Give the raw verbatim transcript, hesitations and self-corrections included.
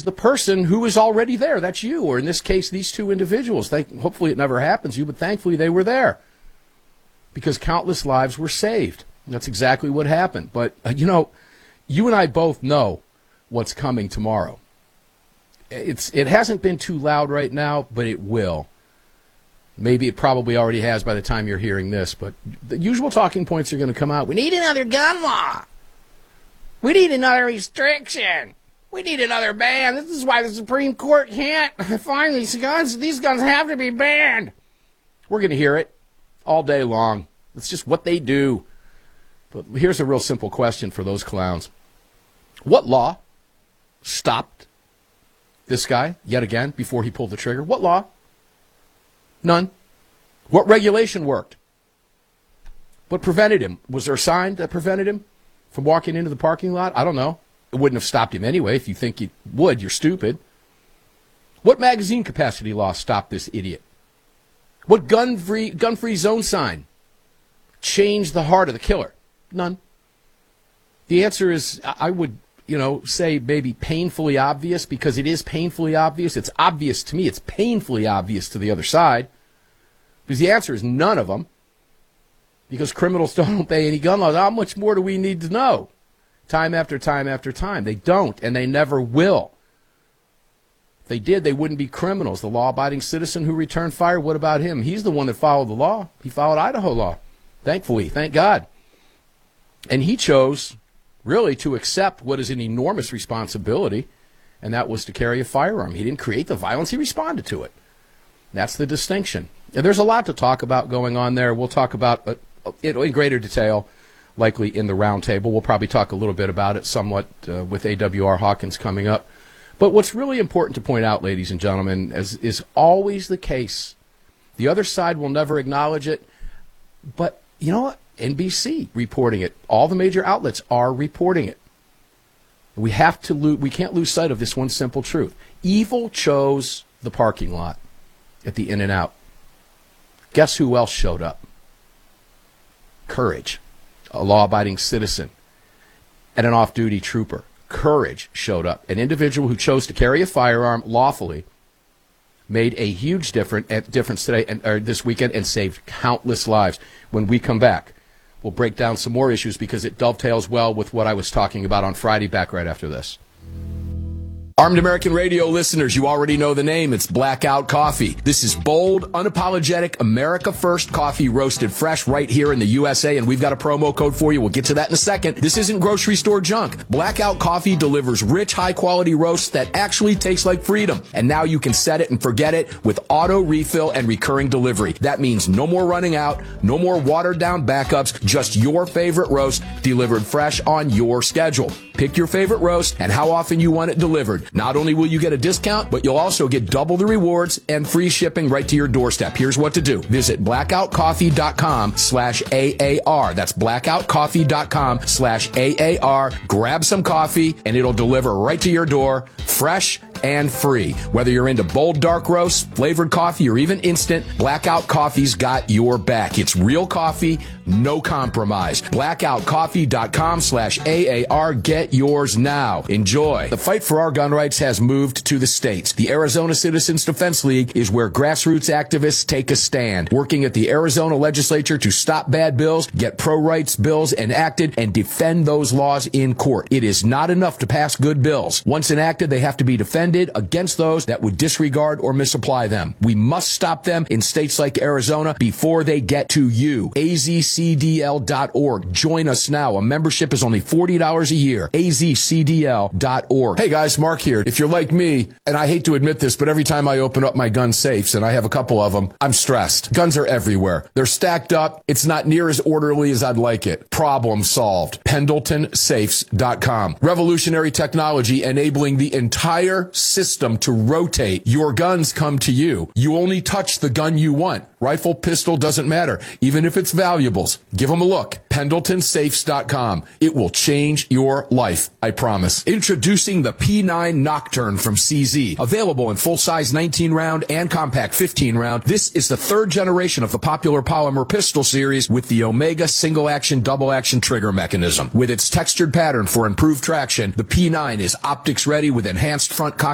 the person who is already there. That's you, or in this case, these two individuals. Thank, hopefully it never happens to you, but thankfully they were there because countless lives were saved. That's exactly what happened. But, uh, you know, you and I both know what's coming tomorrow. It's It hasn't been too loud right now, but it will. Maybe it probably already has by the time you're hearing this, but the usual talking points are going to come out. We need another gun law. We need another restriction. We need another ban. This is why the Supreme Court can't find these guns. These guns have to be banned. We're going to hear it all day long. It's just what they do. But here's a real simple question for those clowns. What law stopped this guy yet again before he pulled the trigger? What law? None. What regulation worked? What prevented him? Was there a sign that prevented him from walking into the parking lot? I don't know. It wouldn't have stopped him anyway. If you think it would, you're stupid. What magazine capacity law stopped this idiot? What gun-free gun-free zone sign changed the heart of the killer? None. The answer is, I would, you know, say maybe painfully obvious, because it is painfully obvious. It's obvious to me. It's painfully obvious to the other side. Because the answer is none of them. Because criminals don't obey any gun laws. How much more do we need to know? Time after time after time. They don't, and they never will. If they did, they wouldn't be criminals. The law-abiding citizen who returned fire, what about him? He's the one that followed the law. He followed Idaho law. Thankfully, thank God. And he chose, really, to accept what is an enormous responsibility, and that was to carry a firearm. He didn't create the violence. He responded to it. That's the distinction. And there's a lot to talk about going on there. We'll talk about it in greater detail, likely in the roundtable. We'll probably talk a little bit about it somewhat uh, with A W R Hawkins coming up. But what's really important to point out, ladies and gentlemen, as is always the case, the other side will never acknowledge it, but you know what? N B C reporting it. All the major outlets are reporting it. We have to lo- we can't lose sight of this one simple truth. Evil chose the parking lot at the In-N-Out. Guess who else showed up? Courage, a law-abiding citizen, and an off-duty trooper. Courage showed up. An individual who chose to carry a firearm lawfully made a huge difference, difference today and or this weekend and saved countless lives. When we come back, we'll break down some more issues because it dovetails well with what I was talking about on Friday, back right after this. Armed American Radio listeners, you already know the name. It's Blackout Coffee. This is bold, unapologetic, America First coffee roasted fresh right here in the U S A, and we've got a promo code for you. We'll get to that in a second. This isn't grocery store junk. Blackout Coffee delivers rich, high-quality roasts that actually taste like freedom. And now you can set it and forget it with auto refill and recurring delivery. That means no more running out, no more watered-down backups, just your favorite roast delivered fresh on your schedule. Pick your favorite roast and how often you want it delivered. Not only will you get a discount, but you'll also get double the rewards and free shipping right to your doorstep. Here's what to do. Visit blackoutcoffee.com slash AAR. That's blackoutcoffee.com slash AAR. Grab some coffee and it'll deliver right to your door, fresh and free. Whether you're into bold dark roasts, flavored coffee, or even instant, Blackout Coffee's got your back. It's real coffee, no compromise. blackoutcoffee.com slash AAR. Get yours now. Enjoy. The fight for our gun rights has moved to the states. The Arizona Citizens Defense League is where grassroots activists take a stand, working at the Arizona legislature to stop bad bills, get pro-rights bills enacted, and defend those laws in court. It is not enough to pass good bills. Once enacted, they have to be defended against those that would disregard or misapply them. We must stop them in states like Arizona before they get to you. A Z C D L dot org. Join us now. A membership is only forty dollars a year. A Z C D L dot org. Hey guys, Mark here. If you're like me, and I hate to admit this, but every time I open up my gun safes, and I have a couple of them, I'm stressed. Guns are everywhere. They're stacked up. It's not near as orderly as I'd like it. Problem solved. Pendleton Safes dot com. Revolutionary technology enabling the entire system to rotate. Your guns come to you. You only touch the gun you want. Rifle, pistol, doesn't matter. Even if it's valuables. Give them a look. Pendleton Safes dot com. It will change your life. I promise. Introducing the P nine Nocturne from C Z. Available in full-size nineteen round and compact fifteen round. This is the third generation of the popular polymer pistol series with the Omega single-action, double-action trigger mechanism. With its textured pattern for improved traction, the P nine is optics ready with enhanced front cockpit